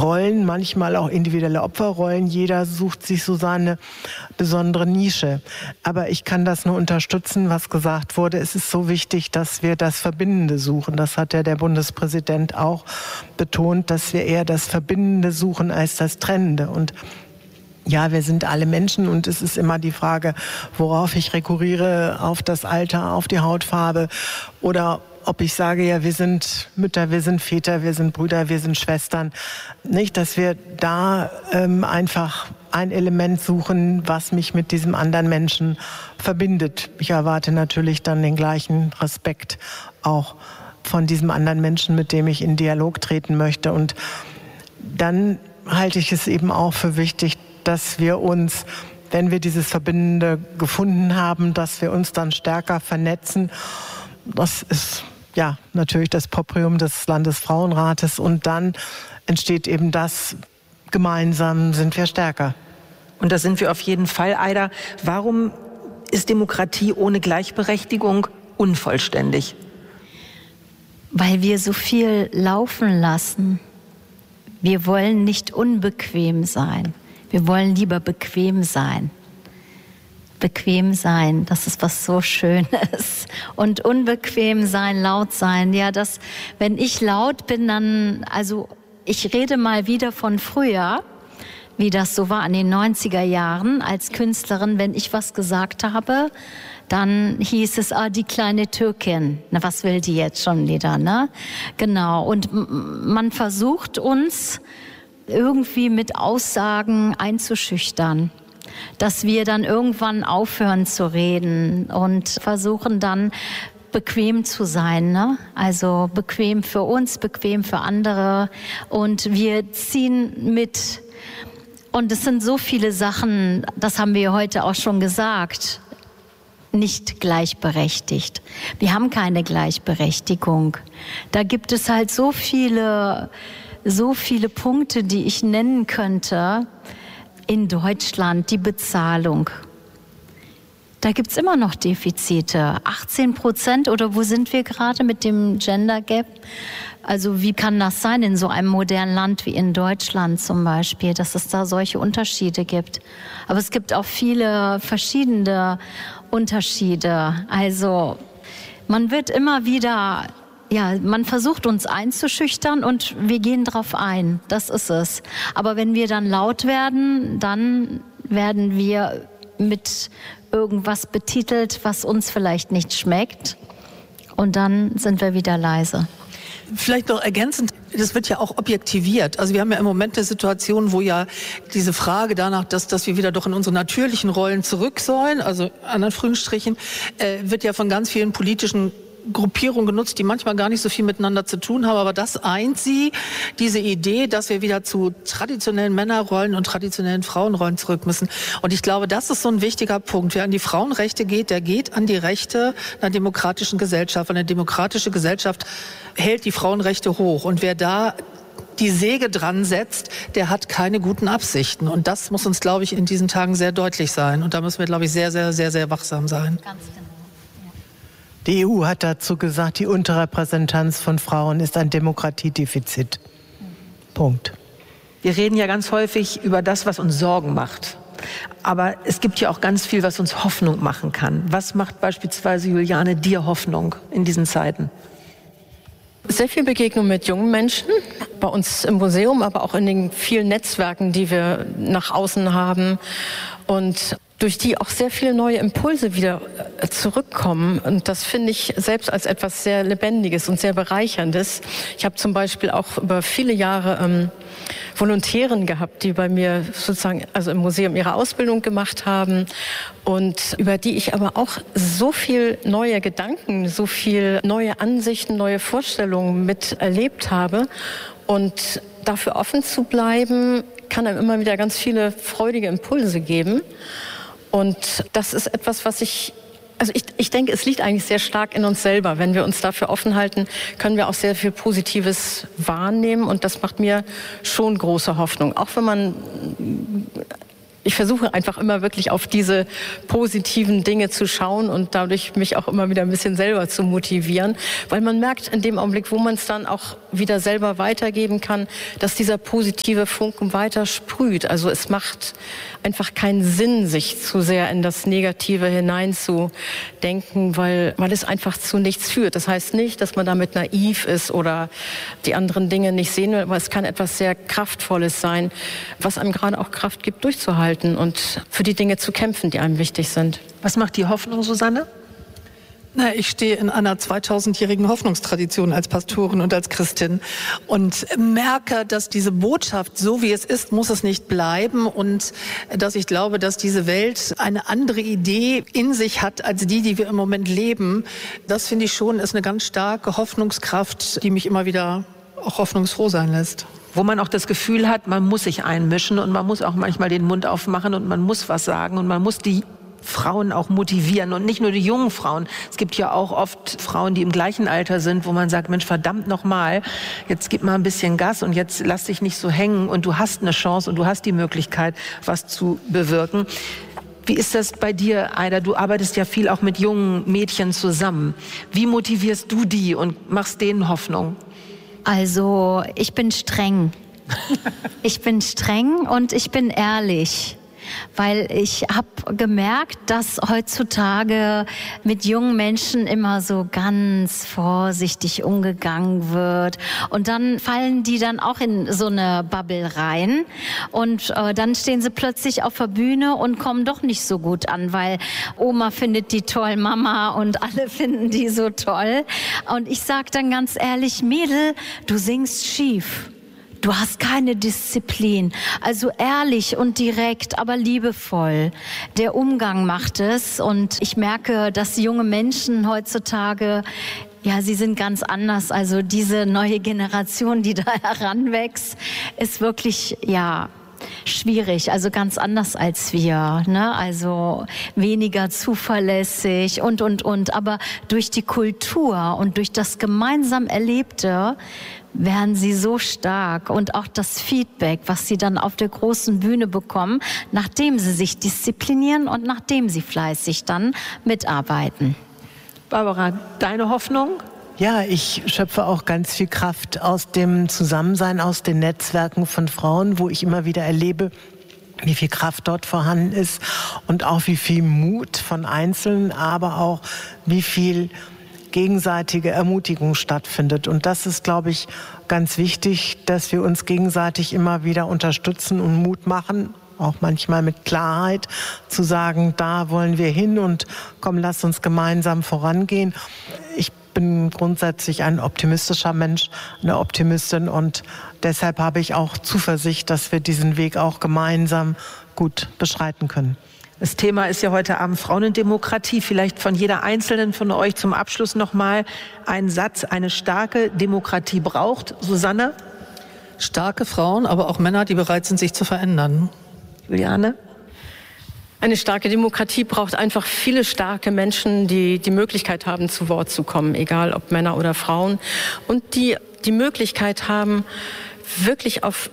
Rollen, manchmal auch individuelle Opferrollen. Jeder sucht sich so seine besondere Nische. Aber ich kann das nur unterstützen, was gesagt wurde. Es ist so wichtig, dass wir das Verbindende suchen. Das hat ja der Bundespräsident auch betont, dass wir eher das Verbindende suchen als das Trennende. Und ja, wir sind alle Menschen und es ist immer die Frage, worauf ich rekurriere, auf das Alter, auf die Hautfarbe oder ob ich sage, ja, wir sind Mütter, wir sind Väter, wir sind Brüder, wir sind Schwestern. Nicht, dass wir da einfach ein Element suchen, was mich mit diesem anderen Menschen verbindet. Ich erwarte natürlich dann den gleichen Respekt auch von diesem anderen Menschen, mit dem ich in Dialog treten möchte. Und dann halte ich es eben auch für wichtig, dass wir uns, wenn wir dieses Verbindende gefunden haben, dass wir uns dann stärker vernetzen. Das ist ja natürlich das Proprium des Landesfrauenrates. Und dann entsteht eben das, gemeinsam sind wir stärker. Und da sind wir auf jeden Fall, Aida. Warum ist Demokratie ohne Gleichberechtigung unvollständig? Weil wir so viel laufen lassen. Wir wollen nicht unbequem sein. Wir wollen lieber bequem sein. Bequem sein, das ist was so Schönes. Und unbequem sein, laut sein. Ja, das, wenn ich laut bin, dann, also ich rede mal wieder von früher, wie das so war an den 90er Jahren als Künstlerin. Wenn ich was gesagt habe, dann hieß es, die kleine Türkin. Na, was will die jetzt schon wieder, ne? Genau. Und man versucht uns irgendwie mit Aussagen einzuschüchtern, dass wir dann irgendwann aufhören zu reden und versuchen dann bequem zu sein, ne? Also bequem für uns, bequem für andere und wir ziehen mit. Und es sind so viele Sachen, das haben wir heute auch schon gesagt, nicht gleichberechtigt. Wir haben keine Gleichberechtigung. Da gibt es halt so viele Punkte, die ich nennen könnte. In Deutschland die Bezahlung. Da gibt es immer noch Defizite. 18% oder wo sind wir gerade mit dem Gender Gap? Also wie kann das sein in so einem modernen Land wie in Deutschland zum Beispiel, dass es da solche Unterschiede gibt? Aber es gibt auch viele verschiedene Unterschiede. Also man wird immer wieder, ja, man versucht uns einzuschüchtern und wir gehen drauf ein. Das ist es. Aber wenn wir dann laut werden, dann werden wir mit irgendwas betitelt, was uns vielleicht nicht schmeckt. Und dann sind wir wieder leise. Vielleicht noch ergänzend, das wird ja auch objektiviert. Also wir haben ja im Moment eine Situation, wo ja diese Frage danach, dass wir wieder doch in unsere natürlichen Rollen zurück sollen, also an Anführungsstrichen, wird ja von ganz vielen politischen Gruppierungen genutzt, die manchmal gar nicht so viel miteinander zu tun haben, aber das eint sie, diese Idee, dass wir wieder zu traditionellen Männerrollen und traditionellen Frauenrollen zurück müssen. Und ich glaube, das ist so ein wichtiger Punkt. Wer an die Frauenrechte geht, der geht an die Rechte einer demokratischen Gesellschaft. Eine demokratische Gesellschaft hält die Frauenrechte hoch. Und wer da die Säge dran setzt, der hat keine guten Absichten. Und das muss uns, glaube ich, in diesen Tagen sehr deutlich sein. Und da müssen wir, glaube ich, sehr, sehr, sehr, sehr wachsam sein. Ganz genau. Die EU hat dazu gesagt, die Unterrepräsentanz von Frauen ist ein Demokratiedefizit. Punkt. Wir reden ja ganz häufig über das, was uns Sorgen macht. Aber es gibt ja auch ganz viel, was uns Hoffnung machen kann. Was macht beispielsweise, Juliane, dir Hoffnung in diesen Zeiten? Sehr viel Begegnung mit jungen Menschen, bei uns im Museum, aber auch in den vielen Netzwerken, die wir nach außen haben. Und durch die auch sehr viele neue Impulse wieder zurückkommen. Und das finde ich selbst als etwas sehr Lebendiges und sehr Bereicherndes. Ich habe zum Beispiel auch über viele Jahre Volontären gehabt, die bei mir sozusagen, also im Museum, ihre Ausbildung gemacht haben und über die ich aber auch so viel neue Gedanken, so viel neue Ansichten, neue Vorstellungen miterlebt habe. Und dafür offen zu bleiben, kann einem immer wieder ganz viele freudige Impulse geben. Und das ist etwas, was ich denke, es liegt eigentlich sehr stark in uns selber. Wenn wir uns dafür offen halten, können wir auch sehr viel Positives wahrnehmen. Und das macht mir schon große Hoffnung. Auch wenn ich versuche einfach immer wirklich auf diese positiven Dinge zu schauen und dadurch mich auch immer wieder ein bisschen selber zu motivieren. Weil man merkt in dem Augenblick, wo man es dann auch wieder selber weitergeben kann, dass dieser positive Funken weiter sprüht. Also es macht einfach keinen Sinn, sich zu sehr in das Negative hineinzudenken, weil es einfach zu nichts führt. Das heißt nicht, dass man damit naiv ist oder die anderen Dinge nicht sehen will, aber es kann etwas sehr Kraftvolles sein, was einem gerade auch Kraft gibt, durchzuhalten und für die Dinge zu kämpfen, die einem wichtig sind. Was macht die Hoffnung, Susanne? Na, ich stehe in einer 2000-jährigen Hoffnungstradition als Pastorin und als Christin und merke, dass diese Botschaft, so wie es ist, muss es nicht bleiben und dass ich glaube, dass diese Welt eine andere Idee in sich hat als die wir im Moment leben. Das finde ich schon, ist eine ganz starke Hoffnungskraft, die mich immer wieder auch hoffnungsfroh sein lässt. Wo man auch das Gefühl hat, man muss sich einmischen und man muss auch manchmal den Mund aufmachen und man muss was sagen und man muss die Frauen auch motivieren und nicht nur die jungen Frauen. Es gibt ja auch oft Frauen, die im gleichen Alter sind, wo man sagt, Mensch, verdammt nochmal, jetzt gib mal ein bisschen Gas und jetzt lass dich nicht so hängen und du hast eine Chance und du hast die Möglichkeit, was zu bewirken. Wie ist das bei dir, Aida? Du arbeitest ja viel auch mit jungen Mädchen zusammen. Wie motivierst du die und machst denen Hoffnung? Also, ich bin streng. Ich bin streng und ich bin ehrlich. Weil ich habe gemerkt, dass heutzutage mit jungen Menschen immer so ganz vorsichtig umgegangen wird. Und dann fallen die dann auch in so eine Bubble rein. Und dann stehen sie plötzlich auf der Bühne und kommen doch nicht so gut an, weil Oma findet die toll, Mama und alle finden die so toll. Und ich sage dann ganz ehrlich, Mädel, du singst schief. Du hast keine Disziplin. Also ehrlich und direkt, aber liebevoll. Der Umgang macht es. Und ich merke, dass junge Menschen heutzutage, ja, sie sind ganz anders. Also diese neue Generation, die da heranwächst, ist wirklich, ja, schwierig, also ganz anders als wir, ne? Also weniger zuverlässig und. Aber durch die Kultur und durch das gemeinsam Erlebte werden sie so stark und auch das Feedback, was sie dann auf der großen Bühne bekommen, nachdem sie sich disziplinieren und nachdem sie fleißig dann mitarbeiten. Barbara, deine Hoffnung? Ja, ich schöpfe auch ganz viel Kraft aus dem Zusammensein, aus den Netzwerken von Frauen, wo ich immer wieder erlebe, wie viel Kraft dort vorhanden ist und auch wie viel Mut von Einzelnen, aber auch wie viel gegenseitige Ermutigung stattfindet. Und das ist, glaube ich, ganz wichtig, dass wir uns gegenseitig immer wieder unterstützen und Mut machen, auch manchmal mit Klarheit zu sagen, da wollen wir hin und komm, lass uns gemeinsam vorangehen. Ich bin grundsätzlich ein optimistischer Mensch, eine Optimistin und deshalb habe ich auch Zuversicht, dass wir diesen Weg auch gemeinsam gut beschreiten können. Das Thema ist ja heute Abend Frauen und Demokratie. Vielleicht von jeder Einzelnen von euch zum Abschluss nochmal ein Satz, eine starke Demokratie braucht. Susanne? Starke Frauen, aber auch Männer, die bereit sind, sich zu verändern. Juliane? Eine starke Demokratie braucht einfach viele starke Menschen, die die Möglichkeit haben, zu Wort zu kommen, egal ob Männer oder Frauen. Und die die Möglichkeit haben, wirklich auf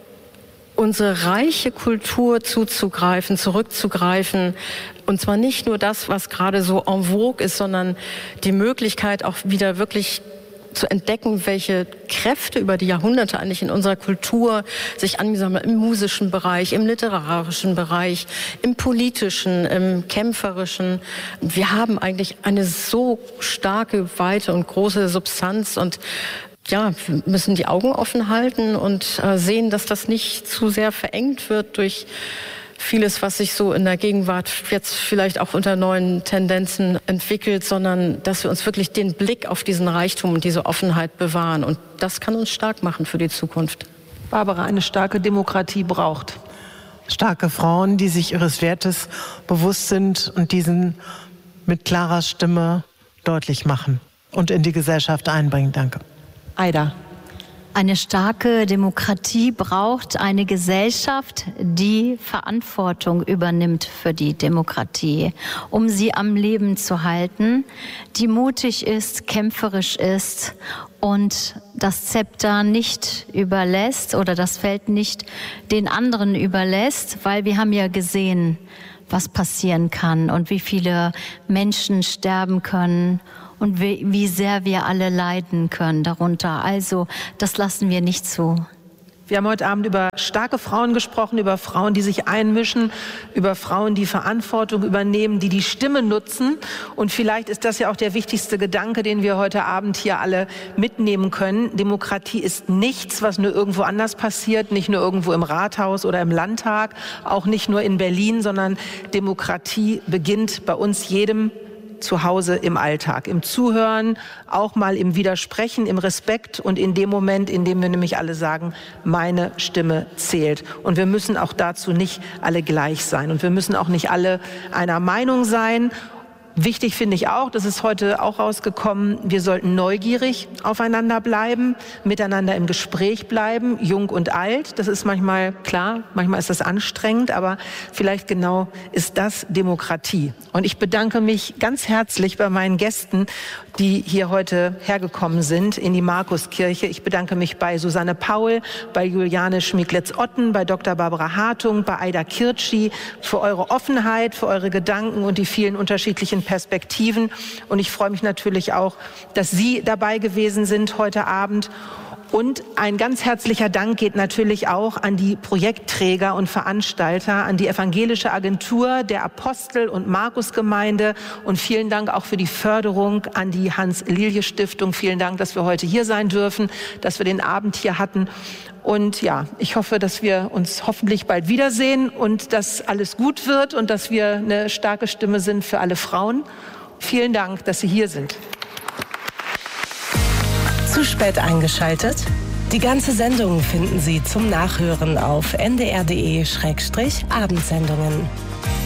unsere reiche Kultur zuzugreifen, zurückzugreifen. Und zwar nicht nur das, was gerade so en vogue ist, sondern die Möglichkeit auch wieder wirklich zu entdecken, welche Kräfte über die Jahrhunderte eigentlich in unserer Kultur sich angesammelt haben, im musischen Bereich, im literarischen Bereich, im politischen, im kämpferischen. Wir haben eigentlich eine so starke, weite und große Substanz und ja, wir müssen die Augen offen halten und sehen, dass das nicht zu sehr verengt wird durch vieles, was sich so in der Gegenwart jetzt vielleicht auch unter neuen Tendenzen entwickelt, sondern dass wir uns wirklich den Blick auf diesen Reichtum und diese Offenheit bewahren. Und das kann uns stark machen für die Zukunft. Barbara, eine starke Demokratie braucht starke Frauen, die sich ihres Wertes bewusst sind und diesen mit klarer Stimme deutlich machen und in die Gesellschaft einbringen. Danke. Aida. Eine starke Demokratie braucht eine Gesellschaft, die Verantwortung übernimmt für die Demokratie, um sie am Leben zu halten, die mutig ist, kämpferisch ist und das Zepter nicht überlässt oder das Feld nicht den anderen überlässt, weil wir haben ja gesehen, was passieren kann und wie viele Menschen sterben können und wie sehr wir alle leiden können darunter. Also das lassen wir nicht zu. Wir haben heute Abend über starke Frauen gesprochen, über Frauen, die sich einmischen, über Frauen, die Verantwortung übernehmen, die die Stimme nutzen. Und vielleicht ist das ja auch der wichtigste Gedanke, den wir heute Abend hier alle mitnehmen können. Demokratie ist nichts, was nur irgendwo anders passiert, nicht nur irgendwo im Rathaus oder im Landtag, auch nicht nur in Berlin, sondern Demokratie beginnt bei uns jedem zu Hause im Alltag, im Zuhören, auch mal im Widersprechen, im Respekt und in dem Moment, in dem wir nämlich alle sagen, meine Stimme zählt. Und wir müssen auch dazu nicht alle gleich sein und wir müssen auch nicht alle einer Meinung sein. Wichtig finde ich auch, das ist heute auch rausgekommen, wir sollten neugierig aufeinander bleiben, miteinander im Gespräch bleiben, jung und alt. Das ist manchmal klar, manchmal ist das anstrengend, aber vielleicht genau ist das Demokratie. Und ich bedanke mich ganz herzlich bei meinen Gästen, die hier heute hergekommen sind in die Markuskirche. Ich bedanke mich bei Susanne Paul, bei Juliane Schmiglitz-Otten, bei Dr. Barbara Hartung, bei Aida Kirtschi für eure Offenheit, für eure Gedanken und die vielen unterschiedlichen Perspektiven. Und ich freue mich natürlich auch, dass Sie dabei gewesen sind heute Abend. Und ein ganz herzlicher Dank geht natürlich auch an die Projektträger und Veranstalter, an die Evangelische Agentur der Apostel- und Markusgemeinde und vielen Dank auch für die Förderung an die Hans-Lilje-Stiftung. Vielen Dank, dass wir heute hier sein dürfen, dass wir den Abend hier hatten. Und ja, ich hoffe, dass wir uns hoffentlich bald wiedersehen und dass alles gut wird und dass wir eine starke Stimme sind für alle Frauen. Vielen Dank, dass Sie hier sind. Zu spät eingeschaltet? Die ganze Sendung finden Sie zum Nachhören auf ndr.de/Abendsendungen.